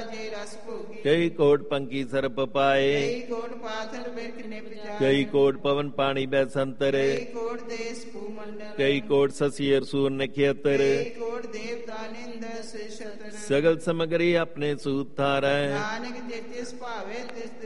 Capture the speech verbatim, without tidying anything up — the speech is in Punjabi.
ਜੇ ਰਸ ਭੋਗੀ। ਕਈ ਕੋਟ ਪੰਕੀ ਸਰਪ ਪਾਏ, ਕਈ ਕੋਟ ਪਾਥਰ ਬਿਰਖ ਨਿਭ ਜਾਏ। ਕਈ ਕੋਟ ਪਵਨ ਪਾਣੀ ਬੈ ਸੰਤਰ, ਕਈ ਕੋਟ ਦੇਸ ਭੂ ਮੰਡਲ। ਕਈ ਕੋਟ ਸਸੀ ਅਰਸੂਰ ਨਖੇਤਰ। ਕਈ ਕੋਟ ਦੇਵਤਾ ਨਿੰਦ ਸੇ ਛਤਰ। ਸਗਲ ਸਮਗਰੀ ਆਪਣੇ ਸੂਤ ਧਾਰੈ, ਨਾਨਕ ਜੇ ਤਿਸ ਭਾਵੇ ਤਿਸ